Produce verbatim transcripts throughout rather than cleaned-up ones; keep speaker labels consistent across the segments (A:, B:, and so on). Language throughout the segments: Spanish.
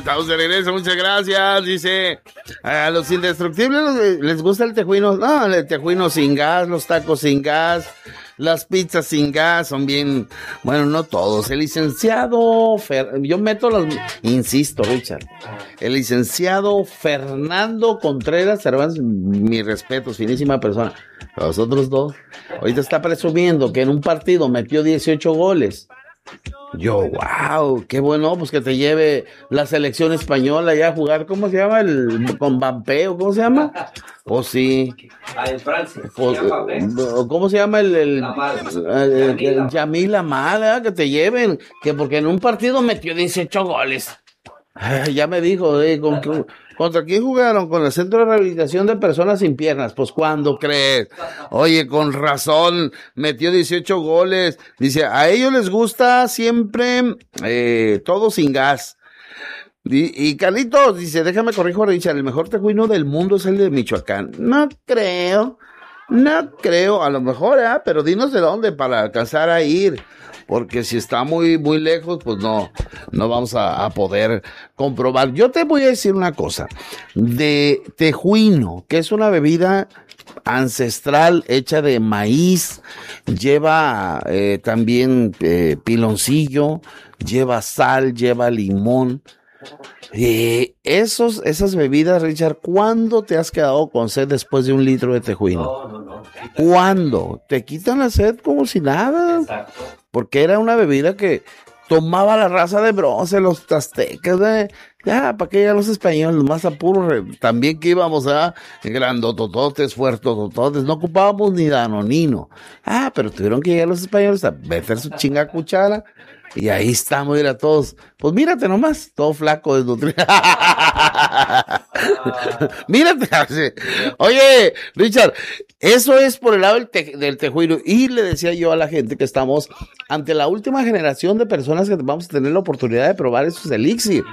A: Estamos de regreso, muchas gracias. Dice, a los indestructibles les gusta el tejuino. No, el tejuino sin gas, los tacos sin gas, las pizzas sin gas, son bien, bueno, no todos. El licenciado, Fer, yo meto las, insisto, Richard, el licenciado Fernando Contreras Cervantes, mi respeto, finísima persona. Los otros dos, ahorita está presumiendo que en un partido metió dieciocho goles. Yo, wow, qué bueno, pues que te lleve la selección española ya a jugar, ¿cómo se llama? El con Mbappé, ¿o cómo se llama? O sí.
B: Ah, en Francia.
A: O, ¿cómo se llama el, el, el, el Yamil Amal, ¿eh? Que te lleven, que porque en un partido metió dieciocho goles. Ay, ya me dijo, eh, ¿con, con, ¿contra quién jugaron? Con el Centro de Rehabilitación de Personas Sin Piernas. Pues, ¿cuándo crees? Oye, con razón, metió dieciocho goles. Dice, a ellos les gusta siempre eh, todo sin gas. Y, y Carlitos dice, déjame corrijo, Richard, el mejor tejuino del mundo es el de Michoacán. No creo, no creo, a lo mejor, ¿eh? Pero dinos de dónde para alcanzar a ir. Porque si está muy, muy lejos, pues no, no vamos a, a poder comprobar. Yo te voy a decir una cosa, de tejuino, que es una bebida ancestral hecha de maíz, lleva eh, también eh, piloncillo, lleva sal, lleva limón. Eh, esos, esas bebidas, Richard, ¿cuándo te has quedado con sed después de un litro de tejuino?
B: No, no, no.
A: ¿Cuándo? Te quitan la sed como si nada.
B: Exacto.
A: Porque era una bebida que tomaba la raza de bronce, los aztecas, ¿eh? Ya, ¿para qué ya los españoles, los más apuros? También que íbamos a grandotototes, fuertotototes, no ocupábamos ni danonino. Ah, pero tuvieron que llegar los españoles a meter su chinga cuchara. Y ahí estamos, mira, todos, pues mírate nomás, todo flaco, desnutrido. Mírate. Oye, Richard, eso es por el lado del, te, del tejuino. Y le decía yo a la gente que estamos ante la última generación de personas que vamos a tener la oportunidad de probar esos elixir.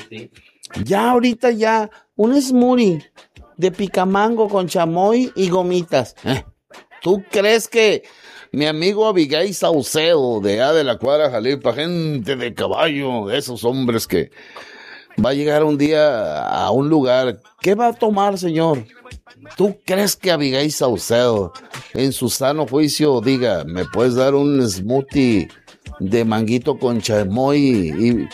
A: Ya ahorita ya, un smoothie de picamango con chamoy y gomitas. ¿Eh? ¿Tú crees que mi amigo Abigail Saucedo, de allá de la cuadra Jalipa, gente de caballo, esos hombres que va a llegar un día a un lugar, ¿qué va a tomar, señor? ¿Tú crees que Abigail Saucedo, en su sano juicio, diga, me puedes dar un smoothie de manguito con chamoy y, y,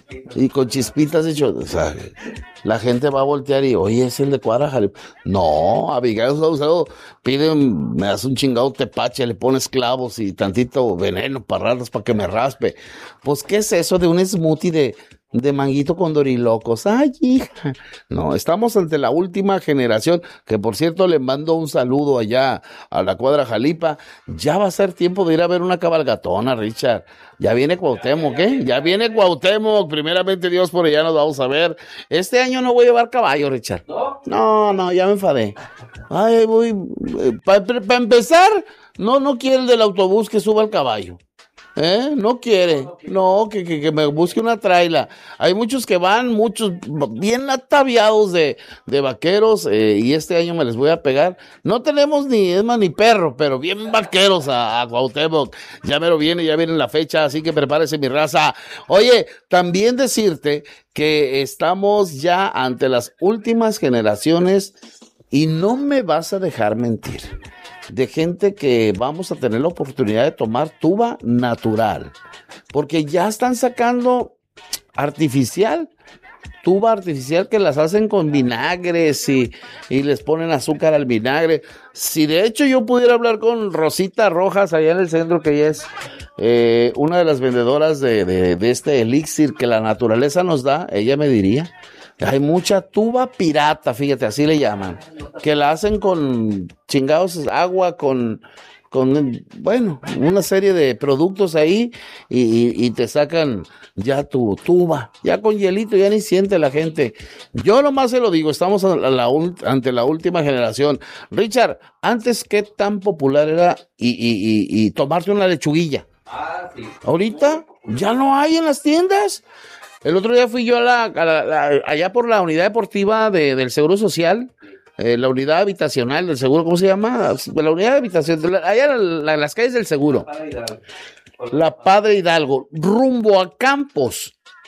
A: y con chispitas de cho-? O sea, la gente va a voltear y, oye, es el de cuadra Jalipa. No, Abigail Saucedo pide, me das un chingado tepache, le pones clavos y tantito veneno para ratas para que me raspe. Pues, ¿qué es eso de un smoothie de, de manguito con dorilocos? Ay, hija. No, estamos ante la última generación, que por cierto le mando un saludo allá a la cuadra Jalipa. Ya va a ser tiempo de ir a ver una cabalgatona, Richard. Ya viene Cuauhtémoc, ¿eh? Ya viene Cuauhtémoc, primeramente Dios, por allá nos vamos a ver. Este año no voy a llevar caballo, Richard. No, no, ya me enfadé. Ay, voy, para pa empezar, no, no quiere el del autobús que suba el caballo. ¿Eh? No quiere, no, que, que, que me busque una traila. Hay muchos que van, muchos bien ataviados de, de vaqueros, eh, y este año me les voy a pegar. No tenemos ni, es más, ni perro, pero bien vaqueros a, a Cuauhtémoc. Ya me lo viene, ya viene la fecha, así que prepárese mi raza. Oye, también decirte que estamos ya ante las últimas generaciones y no me vas a dejar mentir, de gente que vamos a tener la oportunidad de tomar tuba natural, porque ya están sacando artificial, tuba artificial que las hacen con vinagres y, y les ponen azúcar al vinagre. Si de hecho yo pudiera hablar con Rosita Rojas allá en el centro, que ella es eh, una de las vendedoras de, de, de este elixir que la naturaleza nos da, ella me diría. Hay mucha tuba pirata, fíjate, así le llaman, que la hacen con chingados agua, con, con, bueno, una serie de productos ahí y, y, y te sacan ya tu tuba, ya con hielito, ya ni siente la gente. Yo nomás se lo digo, estamos a la, ante la última generación. Richard, antes, ¿qué tan popular era y, y, y, y tomarte una lechuguilla?
B: Ah, sí.
A: Ahorita ya no hay en las tiendas. El otro día fui yo a la, a la, la allá por la unidad deportiva de, del Seguro Social, eh, la unidad habitacional del Seguro, ¿cómo se llama? La unidad habitacional, allá en la, las calles del Seguro. La Padre Hidalgo, rumbo a Campos.